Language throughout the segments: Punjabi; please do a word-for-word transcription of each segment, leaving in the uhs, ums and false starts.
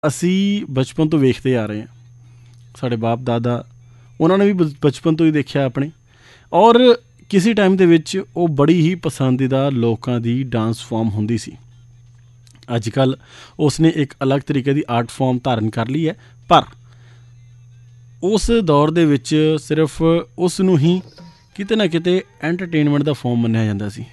ਅਸੀਂ ਬਚਪਨ ਤੋਂ ਵੇਖਦੇ ਆ ਰਹੇ ਹਾਂ। ਸਾਡੇ ਬਾਪ ਦਾਦਾ ਉਹਨਾਂ ਨੇ ਵੀ ਬ ਬਚਪਨ ਤੋਂ ਹੀ ਦੇਖਿਆ ਆਪਣੇ, ਔਰ ਕਿਸੇ ਟਾਈਮ ਦੇ ਵਿੱਚ ਉਹ ਬੜੀ ਹੀ ਪਸੰਦੀਦਾ ਲੋਕਾਂ ਦੀ ਡਾਂਸ ਫੋਰਮ ਹੁੰਦੀ ਸੀ। ਅੱਜ ਕੱਲ੍ਹ ਉਸਨੇ ਇੱਕ ਅਲੱਗ ਤਰੀਕੇ ਦੀ ਆਰਟ ਫੋਰਮ ਧਾਰਨ ਕਰ ਲਈ ਹੈ, ਪਰ ਉਸ ਦੌਰ ਦੇ ਵਿੱਚ ਸਿਰਫ ਉਸ ਨੂੰ ਹੀ ਕਿਤੇ ਨਾ ਕਿਤੇ ਐਂਟਰਟੇਨਮੈਂਟ ਦਾ ਫੋਰਮ ਮੰਨਿਆ ਜਾਂਦਾ ਸੀ।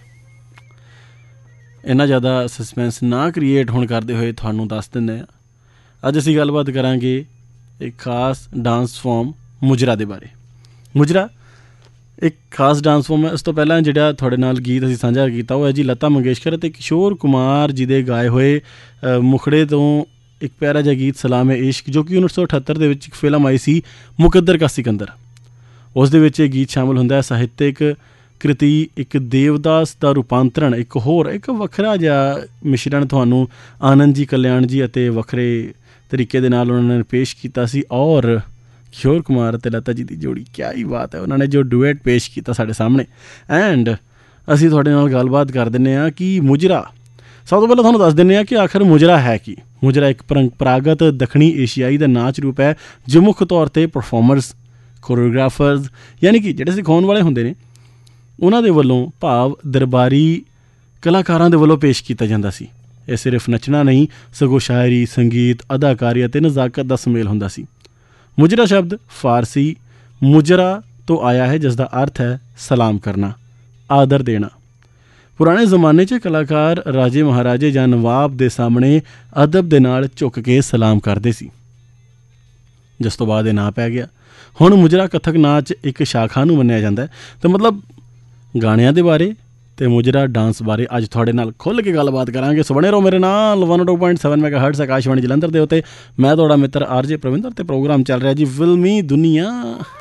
ਇੰਨਾ ਜ਼ਿਆਦਾ ਸਸਪੈਂਸ ਨਾ ਕ੍ਰੀਏਟ ਹੋਣ ਕਰਦੇ ਹੋਏ ਤੁਹਾਨੂੰ ਦੱਸ ਦਿੰਦੇ ਹਾਂ, ਅੱਜ ਅਸੀਂ ਗੱਲਬਾਤ ਕਰਾਂਗੇ ਇੱਕ ਖਾਸ ਡਾਂਸ ਫੋਰਮ ਮੁਜਰਾ ਦੇ ਬਾਰੇ। ਮੁਜਰਾ ਇੱਕ ਖਾਸ ਡਾਂਸ ਫੋਰਮ ਹੈ। ਉਸ ਤੋਂ ਪਹਿਲਾਂ ਜਿਹੜਾ ਤੁਹਾਡੇ ਨਾਲ ਗੀਤ ਅਸੀਂ ਸਾਂਝਾ ਕੀਤਾ ਉਹ ਹੈ ਜੀ ਲਤਾ ਮੰਗੇਸ਼ਕਰ ਅਤੇ ਕਿਸ਼ੋਰ ਕੁਮਾਰ ਜੀ ਦੇ ਗਾਏ ਹੋਏ ਮੁਖੜੇ ਤੋਂ ਇੱਕ ਪਿਆਰਾ ਜਿਹਾ ਗੀਤ ਸਲਾਮ ਏ ਇਸ਼ਕ, ਜੋ ਕਿ ਉੱਨੀ ਸੌ ਅਠੱਤਰ ਦੇ ਵਿੱਚ ਇੱਕ ਫਿਲਮ ਆਈ ਸੀ ਮੁਕੱਦਰ ਕਾ ਸਿਕੰਦਰ। ਉਸ ਦੇ ਵਿੱਚ ਇਹ ਗੀਤ ਸ਼ਾਮਿਲ ਹੁੰਦਾ ਹੈ। ਸਾਹਿਤਕ ਕ੍ਰਿਤੀ ਇੱਕ ਦੇਵਦਾਸ ਦਾ ਰੂਪਾਂਤਰਣ, ਇੱਕ ਹੋਰ ਇੱਕ ਵੱਖਰਾ ਜਿਹਾ ਮਿਸ਼ਰਣ ਤੁਹਾਨੂੰ ਆਨੰਦ ਜੀ ਕਲਿਆਣ ਜੀ ਅਤੇ ਵੱਖਰੇ ਤਰੀਕੇ ਦੇ ਨਾਲ ਉਹਨਾਂ ਨੇ ਪੇਸ਼ ਕੀਤਾ ਸੀ। ਔਰ ਕਿਸ਼ੋਰ ਕੁਮਾਰ ਅਤੇ ਲਤਾ ਜੀ ਦੀ ਜੋੜੀ, ਕਿਆ ਹੀ ਬਾਤ ਹੈ, ਉਹਨਾਂ ਨੇ ਜੋ ਡੁਐਟ ਪੇਸ਼ ਕੀਤਾ ਸਾਡੇ ਸਾਹਮਣੇ। ਐਂਡ ਅਸੀਂ ਤੁਹਾਡੇ ਨਾਲ ਗੱਲਬਾਤ ਕਰ ਦਿੰਦੇ ਹਾਂ ਕਿ ਮੁਜਰਾ, ਸਭ ਤੋਂ ਪਹਿਲਾਂ ਤੁਹਾਨੂੰ ਦੱਸ ਦਿੰਦੇ ਹਾਂ ਕਿ ਆਖਰ ਮੁਜਰਾ ਹੈ ਕੀ। ਮੁਜਰਾ ਇੱਕ ਪਰੰਪਰਾਗਤ ਦੱਖਣੀ ਏਸ਼ੀਆਈ ਦਾ ਨਾਚ ਰੂਪ ਹੈ ਜੋ ਮੁੱਖ ਤੌਰ 'ਤੇ ਪਰਫੋਰਮਰਸ, ਕੋਰੀਓਗ੍ਰਾਫਰਸ ਯਾਨੀ ਕਿ ਜਿਹੜੇ ਸਿਖਾਉਣ ਵਾਲੇ ਹੁੰਦੇ ਨੇ ਉਹਨਾਂ ਦੇ ਵੱਲੋਂ, ਭਾਵ ਦਰਬਾਰੀ ਕਲਾਕਾਰਾਂ ਦੇ ਵੱਲੋਂ ਪੇਸ਼ ਕੀਤਾ ਜਾਂਦਾ ਸੀ। ਇਹ ਸਿਰਫ ਨੱਚਣਾ ਨਹੀਂ ਸਗੋਂ ਸ਼ਾਇਰੀ, ਸੰਗੀਤ, ਅਦਾਕਾਰੀ ਅਤੇ ਨਜ਼ਾਕਤ ਦਾ ਸੁਮੇਲ ਹੁੰਦਾ ਸੀ। ਮੁਜਰਾ ਸ਼ਬਦ ਫਾਰਸੀ ਮੁਜਰਾ ਤੋਂ ਆਇਆ ਹੈ, ਜਿਸ ਦਾ ਅਰਥ ਹੈ ਸਲਾਮ ਕਰਨਾ, ਆਦਰ ਦੇਣਾ। ਪੁਰਾਣੇ ਜ਼ਮਾਨੇ 'ਚ ਕਲਾਕਾਰ ਰਾਜੇ ਮਹਾਰਾਜੇ ਜਾਂ ਨਵਾਬ ਦੇ ਸਾਹਮਣੇ ਅਦਬ ਦੇ ਨਾਲ ਝੁੱਕ ਕੇ ਸਲਾਮ ਕਰਦੇ ਸੀ, ਜਿਸ ਤੋਂ ਬਾਅਦ ਇਹ ਨਾਂ ਪੈ ਗਿਆ। ਹੁਣ ਮੁਜਰਾ ਕਥਕ ਨਾਚ ਇੱਕ ਸ਼ਾਖਾ ਨੂੰ ਮੰਨਿਆ ਜਾਂਦਾ ਹੈ। ਅਤੇ ਮਤਲਬ ਗਾਣਿਆਂ ਦੇ ਬਾਰੇ ਅਤੇ ਮੁਜਰਾ ਡਾਂਸ ਬਾਰੇ ਅੱਜ ਤੁਹਾਡੇ ਨਾਲ ਖੁੱਲ੍ਹ ਕੇ ਗੱਲਬਾਤ ਕਰਾਂਗੇ। ਸੋ ਬਣੇ ਰਹੋ ਮੇਰੇ ਨਾਲ one two point seven mega hertz Akashvani Jalandhar ਦੇ ਉੱਤੇ। ਮੈਂ ਤੁਹਾਡਾ ਮਿੱਤਰ ਆਰ ਜੇ ਪ੍ਰਵਿੰਦਰ ਅਤੇ ਪ੍ਰੋਗਰਾਮ ਚੱਲ ਰਿਹਾ ਜੀ ਫਿਲਮੀ ਦੁਨੀਆ।